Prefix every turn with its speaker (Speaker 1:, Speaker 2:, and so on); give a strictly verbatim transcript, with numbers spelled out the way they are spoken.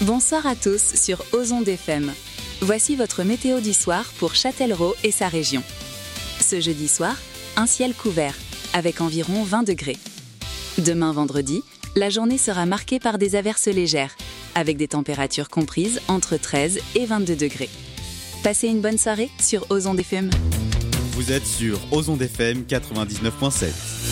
Speaker 1: Bonsoir à tous sur Ozon F M. Voici votre météo du soir pour Châtellerault et sa région. Ce jeudi soir, un ciel couvert, avec environ vingt degrés. Demain vendredi, la journée sera marquée par des averses légères, avec des températures comprises entre treize et vingt-deux degrés. Passez une bonne soirée sur Ozon F M.
Speaker 2: Vous êtes sur Ozon F M quatre-vingt-dix-neuf virgule sept.